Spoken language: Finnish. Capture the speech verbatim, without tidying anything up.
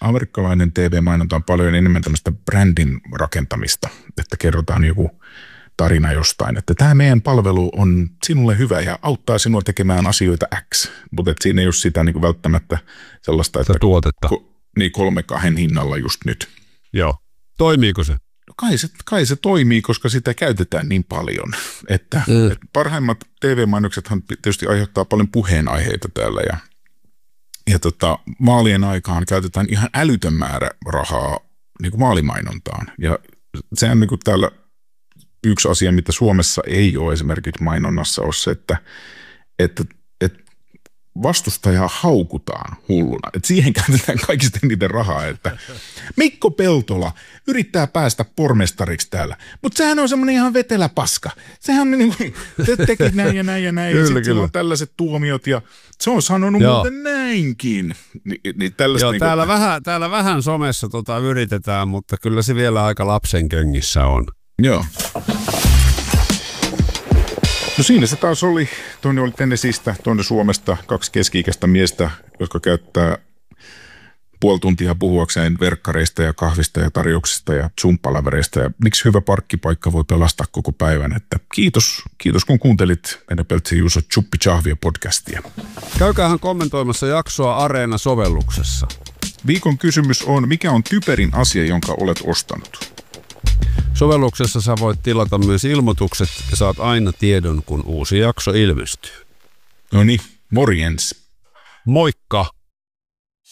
amerikkalainen T V-mainonta on paljon enemmän tämmöistä brändin rakentamista, että kerrotaan joku tarina jostain, että tämä meidän palvelu on sinulle hyvä ja auttaa sinua tekemään asioita X, mutta siinä ei ole sitä niin kuin välttämättä sellaista, että tuotetta. Ko, niin kolme kahden hinnalla just nyt. Joo. Toimiiko se? No kai se? Kai se toimii, koska sitä käytetään niin paljon, että, mm. että parhaimmat T V-mainoksethan tietysti aiheuttaa paljon puheenaiheita täällä ja, ja tota, maalien aikaan käytetään ihan älytön määrä rahaa niin kuin maalimainontaan ja sehän on niin kuin täällä yksi asia, mitä Suomessa ei ole esimerkiksi mainonnassa, on se, että, että, että vastustajaa haukutaan hulluna. Että siihen käytetään kaikista niiden rahaa, että Mikko Peltola yrittää päästä pormestariksi täällä, mutta sehän on semmoinen ihan vetelä paska. Sehän on niin kuin, te tekit näin ja näin ja näin, kyllä, ja sitten on tällaiset tuomiot, ja se on sanonut Joo. muuten näinkin. Ni, niin Joo, niin täällä, kuin... vähän, täällä vähän somessa tota yritetään, mutta kyllä se vielä aika lapsen köngissä on. Joo. No siinä se taas oli. Toinen oli Tennesseeistä, toinen Suomesta, kaksi keski-ikäistä miestä, jotka käyttää puoli tuntia puhuakseen verkkareista ja kahvista ja tarjouksista ja Zoom-palavereista. Ja miksi hyvä parkkipaikka voi pelastaa koko päivän. Että kiitos, kiitos kun kuuntelit Enä Peltsi Juuso Chuppi Chahvia podcastia. Käykäähän kommentoimassa jaksoa Areena-sovelluksessa. Viikon kysymys on, mikä on typerin asia, jonka olet ostanut? Sovelluksessa sä voit tilata myös ilmoitukset ja saat aina tiedon, kun uusi jakso ilmestyy. No niin, morjens. Moikka!